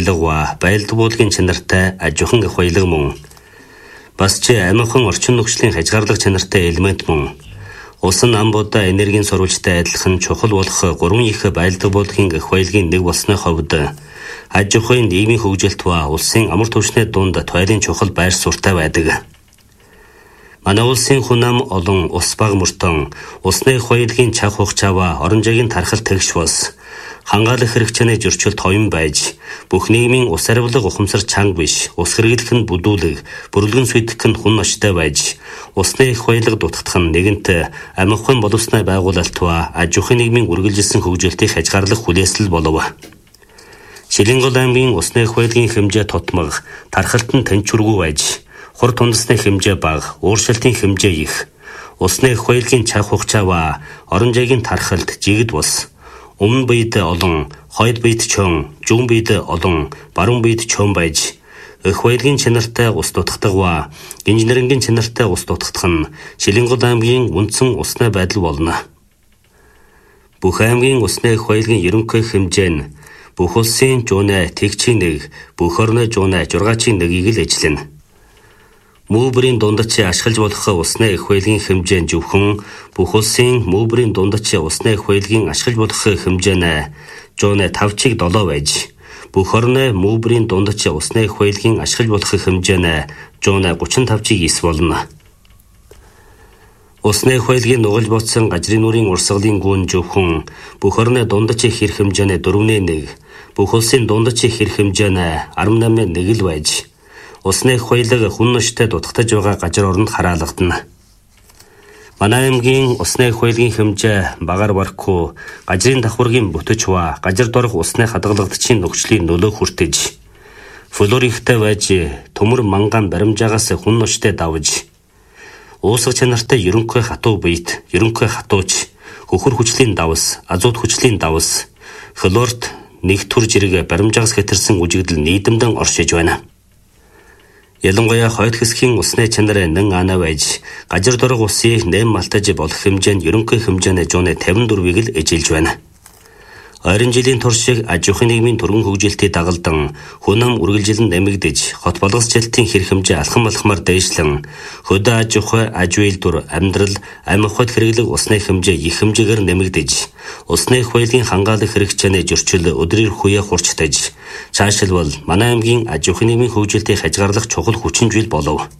баялага, баялаг буулгын чанартай аж ахуйн их баялаг мөн. Бас ч амархан орчин нөхцөлийн хязгаарлах чанартай элемент мөн. Усан амбуудаа энергийн сурвалжтай адилхан чухал болох 3 их баялаг буулгын их баялагын нэг болсны хувьд аж ахуйн нийгмийн хөгжилт ба улсын амар түвшний дунд тойлын чухал байр суурьтай байдаг. Манай улсын хүн ам олон ус баг мөртөн усны их баялагын чаг хугацаава орон зайгийн тархалт тэгш бас хангаалах хэрэгцээний зөрчилд ховын байж бүх нийгмийн ус арвилга ухамсар чанга биш ус хэрэглэх нь бүдүүлэг бүрлгэн сүйтгэх нь хүн ночтой байж усны их баялаг дутагдах нь нэгэнт амархан боловсны байгуулалт ба аж ахуйн нийгмийн үргэлжилсэн хөгжилтийг хязгаарлах хүлээсэл болов. Шилэнгол аймгийн усны их баялагын хэмжээ тутмаг тархалт нь тэнцвэргүй байж хур тундасны хэмжээ бага ууршилтын хэмжээ их усны их баялагын чаг хугацаа ба орон зайгийн тархалт жигд бус өмнө бид олон, хойд бид чон, зүүн бид олон, баруун бид чон байж их баялагын чанартай ус дутагдах ба инженерингийн чанартай ус дутагдах нь Шилэнгол аймгийн үндсэн усны байдал болно. Бүх аймгийн усны их баялагын ерөнхий хэмжээ нь бүх улсын 100-1, бүх орны 100-6-1-ийг л эзлэнэ. Мөбрийн дундаж ашиглаж болох усны их баялагын хэмжээ нь зөвхөн бүх улсын мөбрийн дундаж усны их баялагын ашиглаж болох хэмжээ нь 105-7 байж бүх орны мөбрийн дундаж усны их баялагын ашиглаж болох хэмжээ нь 135-9 болно. Усны их баялагын нугалж ботсон гажрын нүрийн урсгалын гүн зөвхөн бүх орны дундаж хэр хэмжээ нь 4-1, бүх улсын дундаж хэр хэмжээ нь 18-1 л байж усны их баялаг хүн ночтой дутагдж байгаа газар оронд хараалгадана. Манай аймгийн усны их баялагын хэмжээ багаар барахгүй гажрын давхаргийн бүтэж ба газар дорох усны хадгалагчийн нөхцөлийн нөлөө хүртэж флор ихтэй байж төмөр манган баримжаагаас хүн ночтой давж уусга чанартай ерөнхий хатуу биет, ерөнхий хатууч, хөхөр хүчлийн давс, азот хүчлийн давс, флорт нэг төр жирэг баримжаагаас хэтэрсэн үжигдэл нийдэмдэн оршиж байна. Ялангуяа хойд хэсгийн усны чанар нэн ана байж газар дорох усыг нэм малтаж болох хэмжээнд ерөнхий хэмжээний 154-ийг л эжилж байна. Ойрын жилийн туршиг аж ахуйн нийгмийн түргэн хөгжилтийн дагалдан хүн ам үргэлжилэн нэмэгдэж хот болгосчлтын хэр хэмжээ алхам алхмаар дээшлэн хөдөө аж ахуй аж үйлдвэр амьдрал амь ахуйд хэрэглэх усны хэмжээ их хэмжээгээр нэмэгдэж усны их баялагын хангаалах хэрэгцээний зөрчил өдрийн хүя хурцтаж цаашлбал манай аймгийн аж ахуйн нийгмийн хөгжилтийг хязгаарлах чухал хүчин зүйл болов.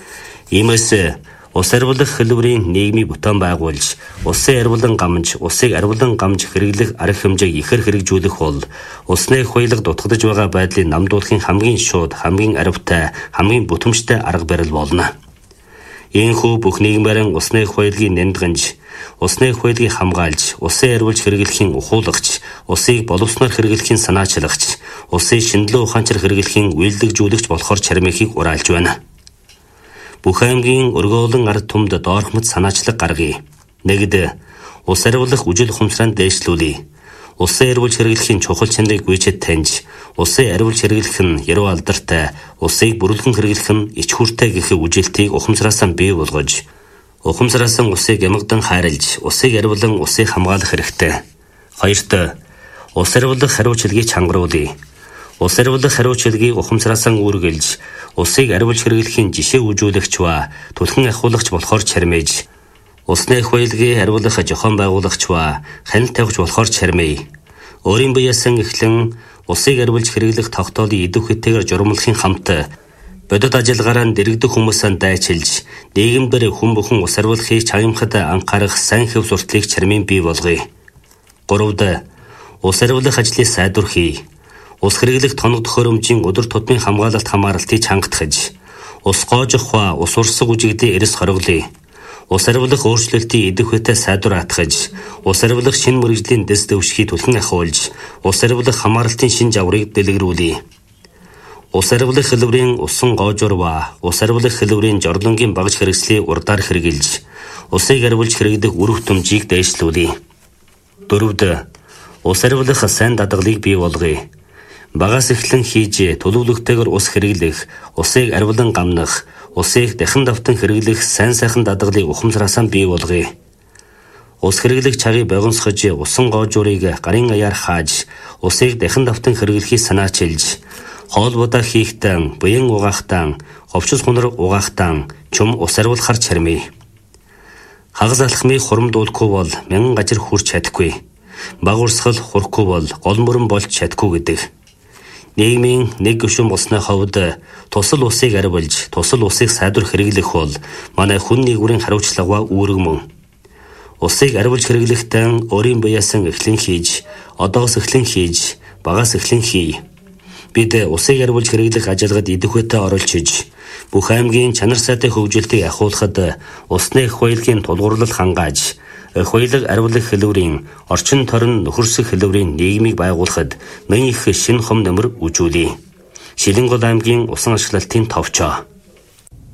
Иймээс ус арвилах хэлбэрийн нийгмийн бүтээн байгуулж, усын арвилан гамж, усыг арвилан гамж хэрэглэх арга хэмжээг ихэр хэрэгжүүлэх бол усны их баялаг дутагдж байгаа байдлыг намдуулахын хамгийн шууд, хамгийн аривтай, хамгийн бүтэмжтэй арга барил болно. Ийхүү бүх нийгмийн усны их баялагын нэмдгэнж, усны их баялагыг хамгаалж, усын арвилж хэрэглэхийн ухуулагч, усыг боловсноор хэрэглэхийн санаачлагч, усыг шинжилгээ ухаанчаар хэрэглэхийн үйлдвэрлэгжүүлэгч болохоор чармихийг ураалж байна. Бүх аймгийн өргөөлөн ард түмд доорхмот санаачлаг гаргая. Нэгд ус арвилах үжил ухамсараа дээшлүүлье. Усын арвилж хэрэглэхийн чухал чанарыг гүйцэд таньж, усын арвилж хэрэглэх нь яруу алдартай, усыг бүрэлдэн хэрэглэх нь ич хүртэй гэх үжилтийг ухамсараасаа бий болгож, ухамсараасаа усыг ямагдан хайрлж, усыг арвилан усыг хамгаалах хэрэгтэй. Хоёрт ус арвилах хариуцлагыг чангаруулъя. Ус арвилах хариуцлагыг ухамсараасаа үүргэлж, усыг арвилж хэрэглэхийн жишээ үзүүлэгч ба түлхэн ахиулагч болохоор чармиж, усны их баялагын арвилах зохион байгуулагч ба хяналт тавьж болохоор чармий. Өөрийн биеэсэн эхлэн усыг арвилж хэрэглэх тогтоолын идэв хэтээр журмлахын хамт бодит ажиллагаараа дэрэгдэх хүмүүсээ дайчилж, нийгэмдэр хүн бүхэн ус арвилахыг чагнамхад анхаарах сайн хэв сурталыг чармийн бий болгоё. Гуравд ус арвилах ажлыг сайдвархий. Ус хэрэглэх тоног төхөөрөмжийн өдөр тутмын хамгаалалт хамааралтыг чангатгаж, ус гоожих ба ус урсгах үжигдээ эрэс хориглоё. Ус арвилах өөрчлөлтийн идэв хэтэ сайдвар атгаж, ус арвилах шинэ мэргэжлийн дэс дэвшгийг түлхэн ахиулж, ус арвилах хамаарлалтын шинэ жаврыг дэлгэрүүлье. Ус арвилах хэлбэрийн усан гоожуур ба ус арвилах хэлбэрийн жорлонгийн багж хэрэгслийг урдаар хэрэгжилж, усыг арвилж хэрэглэх үр хөтөмжийг дээшлүүлье. Дөрөвд ус арвилах сайн дадгалыг бий болгоё. Багаас эхлэн хийж төлөвлөгтэйгээр ус хэрэглэх, усыг арвилан гамнах, усыг дахин давтан хэрэглэх сайн сайхан дадгалыг ухамсараасаа бий болгоё. Ус хэрэглэх чагийг богиносгож, усан гоожуурыг гарын аяар хааж, усыг дахин давтан хэрэглэхийг санаачилж, хоолбудаа хийхдээ, буян угаахтаа, говчс хунар угаахтаа чум ус ариулахар чармий. Хагас алхмыг хурамдуулахгүй бол мянган гажир хүрч чадахгүй. Баг урсгал хурахгүй бол гол мөрөн болж чадахгүй гэдэг. Нийгмийн нэг гишүүн болсны хувьд тусал усыг арвилж, тусал усыг сайдвар хэрэглэх бол манай хүн нэгүрийн хариуцлага үүрэг мөн. Усыг арвилж хэрэглэхдээ өөрийн буяасан эхлэн хийж, одоос эхлэн хийж, багаас эхлэн хий. Бид усыг арвилж хэрэглэх ажилгад идэвхтэй оролцож, бүх аймгийн чанар сайтай хөгжилтийг ахиулахад усны эх баялагын тулгуурлал хангааж, эх баялаг арвилах хэлбэрийн орчин торин нөхөрсөх хэлбэрийн нийгмийг байгуулахад мөн их шинэ хом нөмөр үжүүлье. Шилэнгол аймгийн усан ашиглалтын товчоо.